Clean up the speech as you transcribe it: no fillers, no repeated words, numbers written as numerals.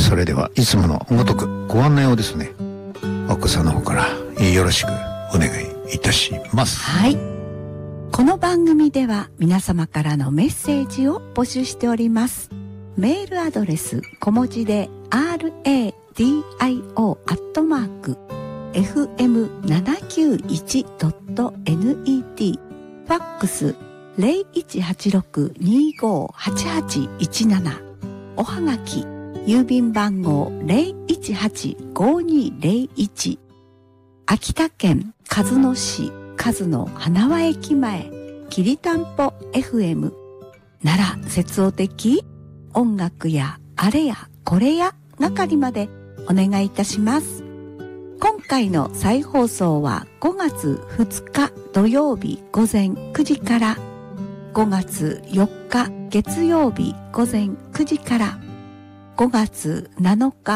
それではいつものごとくご案内をですね、奥さんの方からよろしくお願いいたします。 はい。この番組では皆様からのメッセージを募集しております。メールアドレス小文字で radio@fm791.net、 ファックス0186-258817、おはがき郵便番号 018-5201、 秋田県鹿角市鹿角花輪駅前きりたんぽ FM、 奈良節音的音楽やあれやこれや係までお願いいたします。今回の再放送は5月2日土曜日午前9時から、5月4日月曜日午前9時から、5月7日